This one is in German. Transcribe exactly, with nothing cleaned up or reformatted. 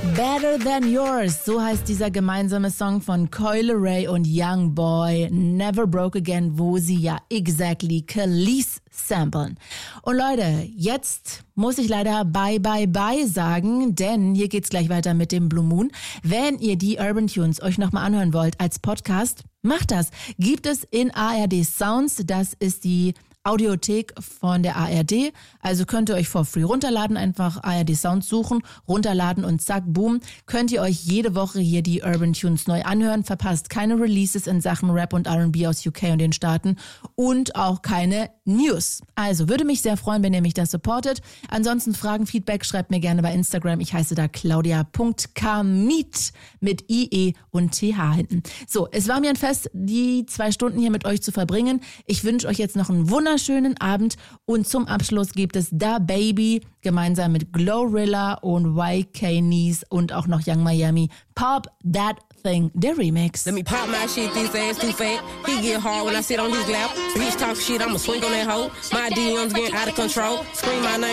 Better Than Yours, so heißt dieser gemeinsame Song von Coi Leray und Young Boy, Never Broke Again, wo sie ja exactly Kelis samplen. Und Leute, jetzt muss ich leider bye bye bye sagen, denn hier geht's gleich weiter mit dem Blue Moon. Wenn ihr die Urban Tunes euch nochmal anhören wollt als Podcast, macht das. Gibt es in A R D Sounds, das ist die Audiothek von der A R D, also könnt ihr euch for free runterladen, einfach A R D Sounds suchen, runterladen und zack, boom, könnt ihr euch jede Woche hier die Urban Tunes neu anhören, verpasst keine Releases in Sachen Rap und R and B aus U K und den Staaten und auch keine News. Also würde mich sehr freuen, wenn ihr mich da supportet. Ansonsten Fragen, Feedback, schreibt mir gerne bei Instagram. Ich heiße da claudia punkt kamit mit I E und T H hinten. So, es war mir ein Fest, die zwei Stunden hier mit euch zu verbringen. Ich wünsche euch jetzt noch einen wunderschönen Abend und zum Abschluss gibt es Da Baby gemeinsam mit Glorilla und Y K Nice und auch noch Young Miami. Pop That Thing, der Remix. Let me pop my shit, this ass too fat. He get hard when I sit on his lap. Bitch talk shit, I'ma swing on that hoe. My D Ms getting out of control. Scream my name.